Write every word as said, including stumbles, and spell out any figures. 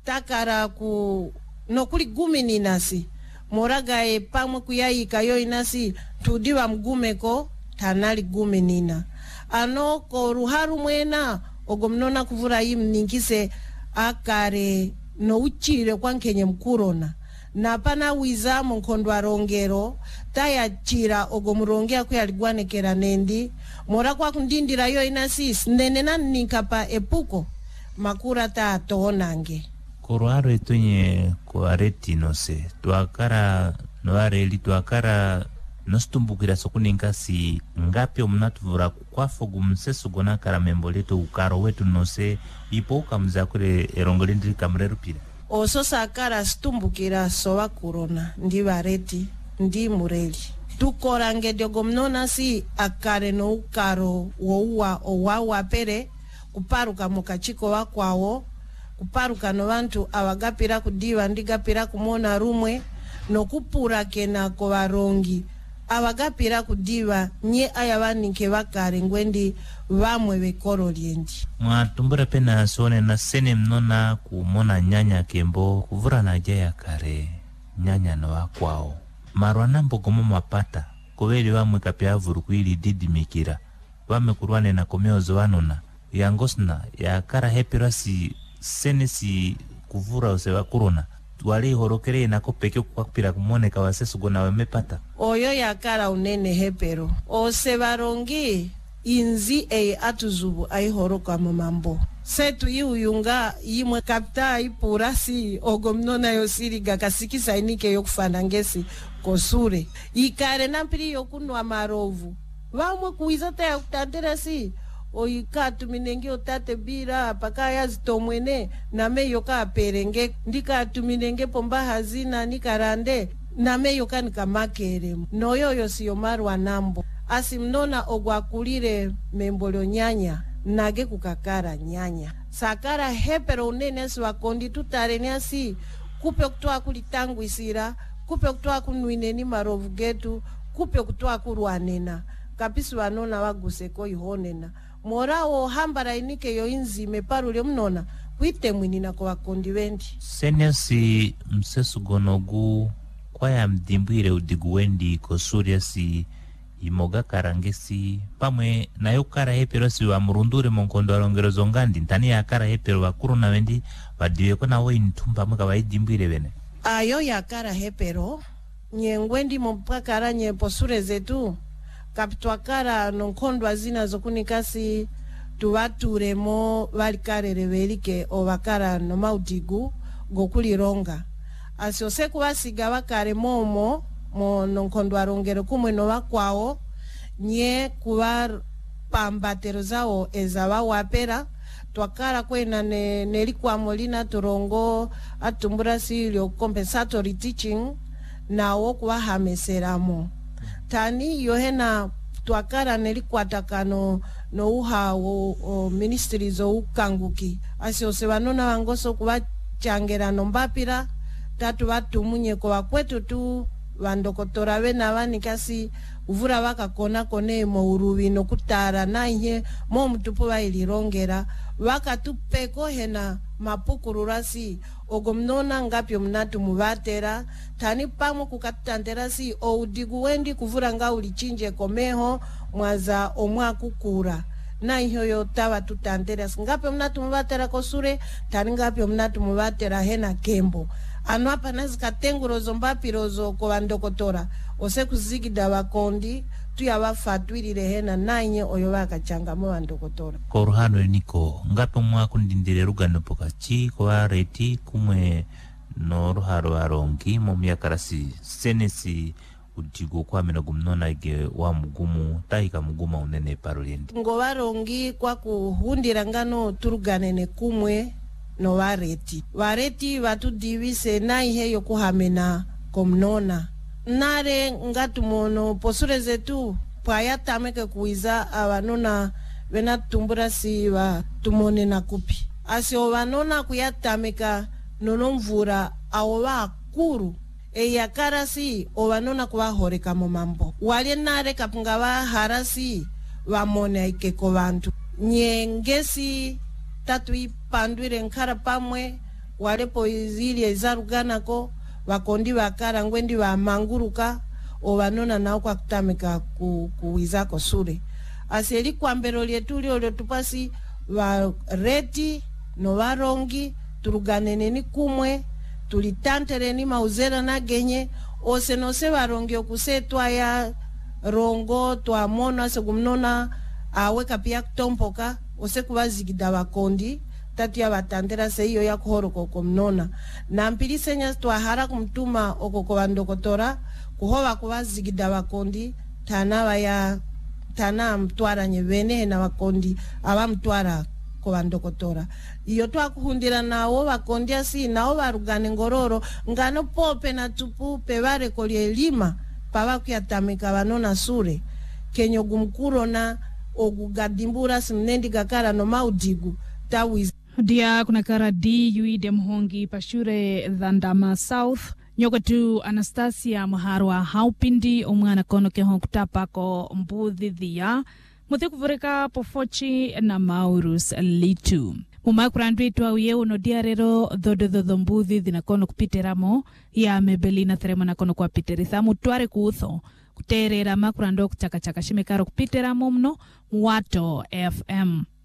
takara ku nokuli gumi ninasi moraga e pamwe kuyayika yo inasi tudiwa mgumeko tanali gumi nina ano ko ruharu mwena ogomnona kuvura yimninkise akare no uchire kwankenye mkurona na pana wiza mkondo rongero taya chira ogomurongea kuyaligwanekera nendi mora kwa kundindira yo inasi ndenena ninkapa epuko makura ta toonange Koruaro etonye kuareti nose tuakara noareli tuakara nostumbukira sokuninkasi ngapi omnatuvura kwafogu msesu gona kara memboleto ukaro wetu nose ipo ukamza kure erongolindiri kamreru pira oso sakara stumbukira sowa kurona ndi vareti ndi mureli tukorange diogomnona si akare no ukaro wouwa owawa pere kuparuka mukachiko wakwawo kuparuka no vantu awagapira kudiwa ndigapira kumona rumwe no kupura kena ko varongi awagapira kudiwa nye ayavanike vakare ngwendi vamwe vekoro liendi mwatumbura pena sone na sene mnona kumona nyanya kembo kuvura na jaya kare nyanya no wakwao marwana mbogomo mapata koveli vamwe kapya vurukwili didi mikira vame kurwane na komeo wanona yangosna ya kara hepirasi senesi kuvura usewa kurona wali horokere na kopeke kwapira kumone kawasesu gona wamepata oyo ya kara unene hepero osevarongi inzi e atuzubu ai horoka mamambo setu yu yunga yimwe kapta ipurasi ogomnona yosiri gakasikisa inike yokufana ngesi kosure ikare nampiri yokunwa marovu vamwe kuizata ya kutandera si oikatu minenge otate bira paka yazitomwene name yoka perenge ndikatu minenge pomba hazina nikarande name yoka nikamakere noyo yosiyo marwa nambo asimnona ogwakulire membolo nyanya nage kukakara nyanya sakara hepero unene swakondi tutarene asi kupe kutoa kulitangwisira kupe kutoa kunwineni marovu getu kupe kutoa kurwanena kapisi wanona waguseko ihonena morao hambara inike yo inzime parule mnona kwite mwinina kwa wakondi wendi senesi msesu gonogu kwa ya mdimbwire udigu wendi kosuria si imoga karangesi pamwe na yukara hepero si wa murundure monkondo warongero zongandi ntani ya kara hepero wa kuru na wendi wadiwe kuna woi ntumba mwaka wa idimbwire wene ayo ya kara hepero nye ngwendi mpakara nye posure zetu kapitwakara nonkondwa zina zokunikasi tuwaturemo valikarere velike ovakara no maudigu gokulironga asiose kuwasiga vakare momo mo nonkondwa rongero kumwe no vakwao nye kuwa pambatero zao ezava wapera twakara kwena ne, nelikwamo lina turongo atumbura silio compensatory teaching nawo kuwa hameseramo tani yohena twakara nelikwatakano no uha o, o ministries o ukanguki asiose vanona vangoso kuwa changera nombapira tatu vatu munye kwa kwetu tu vandokotora vena vanikasi uvura vakakona kone mo uruvi no kutara naye mo mtupu vailirongera vakatupeko hena mapukururasi ogomnona ngapyo mnatu muvatera tani pamwe kukatutandera si oudigu wendi kuvura nga ulichinje komeho mwaza omwa kukura na hiyo yotava tutandera ngapyo mnatu muvatera kosure tani ngapyo mnatu muvatera hena kembo ano apa nazikatenguro zombapirozo ko vandokotora ose kuzigida vakondi tuya vafatwirire hena nanye oyo vakachangamo vandokotora koruhano niko ngapo mwaku ndindire rugano pokachi kwa reti kumwe no ruharo arongi mo myakarasi senesi udigo kwa mino gumnona ige wa mugumu taika muguma unene paroliendi ngo varongi kwa kuhundira ngano turuganene kumwe no vareti vareti vatudivise naihe yokuhamena komnona nare ngatumono posure zetu payatameke kuiza avanona vena tumbura si va tumone na kupi asio vanona kuyatameka nonomvura awo vakuru eyakarasi ovanona kuvahoreka momambo wale nare kapunga vaharasi vamone aikeko vantu nyengesi tatu ipandwire nkara pamwe walepo izili ezaruganako wakondi wakara ngwendi wa manguruka owanona nao kwa kutamika ku, kuwizako sure aseli kwambero lyetuli olyo tupasi wa reti no warongi turuganeneni kumwe tulitantereni mauzera na genye ose nose warongi okusetwa ya rongo twa mona segumnona aweka pia kutompoka ose kubazigida wakondi tatu ya batandera seiyo ya kuhoroko komnona na mpilisenya twahara kumtuma okoko bandokotora kuhoba kubazigida wakondi tanawa ya tana mtwara nyebene na wakondi aba mtwara ko bandokotora iyo twakuhundira nawo wakondi asi nawo barugane ngororo ngano pope na tupupe bare kolye lima paba kuyatamika banona sure kenyo gumkuro na ogugadimbura simnendi kakara no maudigu tawiz dia kuna kara di ui demhongi pashure Dhandama South nyokotu Anastasia Muharwa haupindi omwana kono ke honkutapa ko mbuthi dhia muthi kuvurika pofochi na Maurus Litu mumakurandwe itwa uye uno diarero dhodo dhodo mbuthi dhina kono kupiteramo ya mebelina theremana kono kwa piteritha mutware kuutho kuterera makurando kuchaka chaka shimekaro kupiteramo mno Wato F M